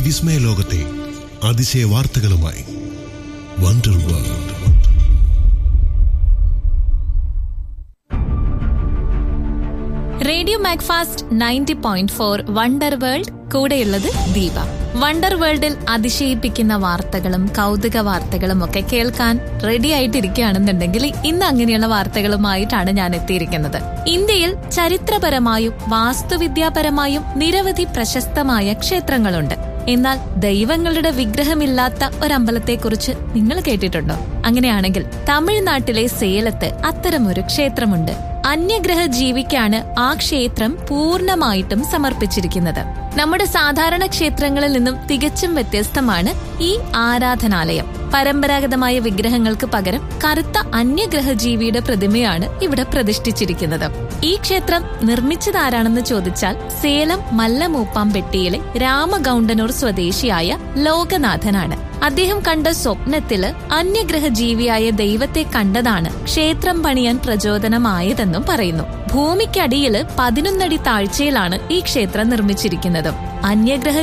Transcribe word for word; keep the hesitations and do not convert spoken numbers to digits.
വിസ്മയ ലോകത്തെ അതിശയ വാർത്തകളുമായി wonder world. Radio Macfast ninety point four wonder world, കൂടെയുള്ളത് ദീപ. വണ്ടർ വേൾഡിൽ അതിശയിപ്പിക്കുന്ന വാർത്തകളും കൗതുക വാർത്തകളും ഒക്കെ കേൾക്കാൻ റെഡി ആയിട്ടിരിക്കുകയാണെന്നുണ്ടെങ്കിൽ ഇന്ന് അങ്ങനെയുള്ള വാർത്തകളുമായിട്ടാണ് ഞാൻ എത്തിയിരിക്കുന്നത്. ഇന്ത്യയിൽ ചരിത്രപരമായും വാസ്തുവിദ്യാപരമായും നിരവധി പ്രശസ്തമായ ക്ഷേത്രങ്ങളുണ്ട്. എന്നാൽ ദൈവങ്ങളുടെ വിഗ്രഹമില്ലാത്ത ഒരമ്പലത്തെക്കുറിച്ച് നിങ്ങൾ കേട്ടിട്ടുണ്ടോ? അങ്ങനെയാണെങ്കിൽ തമിഴ്നാട്ടിലെ സേലത്ത് അത്തരമൊരു ക്ഷേത്രമുണ്ട്. അന്യഗ്രഹ ജീവിക്കാണ് ആ ക്ഷേത്രം പൂർണ്ണമായിട്ടും സമർപ്പിച്ചിരിക്കുന്നത്. നമ്മുടെ സാധാരണ ക്ഷേത്രങ്ങളിൽ നിന്നും തികച്ചും വ്യത്യസ്തമാണ് ഈ ആരാധനാലയം. പരമ്പരാഗതമായ വിഗ്രഹങ്ങൾക്ക് പകരം കറുത്ത അന്യഗ്രഹ ജീവിയുടെ പ്രതിമയാണ് ഇവിടെ പ്രതിഷ്ഠിച്ചിരിക്കുന്നത്. ഈ ക്ഷേത്രം നിർമ്മിച്ചതാരാണെന്ന് ചോദിച്ചാൽ സേലം മല്ലമൂപ്പാംപെട്ടിയിലെ രാമഗൌണ്ടനൂർ സ്വദേശിയായ ലോകനാഥനാണ്. അദ്ദേഹം കണ്ട സ്വപ്നത്തില് അന്യഗ്രഹ ജീവിയായ ദൈവത്തെ കണ്ടതാണ് ക്ഷേത്രം പണിയാൻ പ്രചോദനമായതെന്നും പറയുന്നു. ഭൂമിക്കടിയില് പതിനൊന്നടി താഴ്ചയിലാണ് ഈ ക്ഷേത്രം നിർമ്മിച്ചിരിക്കുന്നത്. അന്യഗ്രഹ